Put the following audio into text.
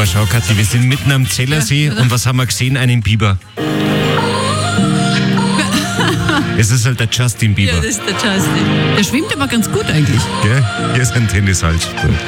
Boah, schau, Kathi, wir sind mitten am Zellersee und was haben wir gesehen? Einen Biber. Es ist halt der Justin Bieber. Ja, das ist der Justin. Der schwimmt aber ganz gut eigentlich. Gell? Hier ist ein Tennishalsspur.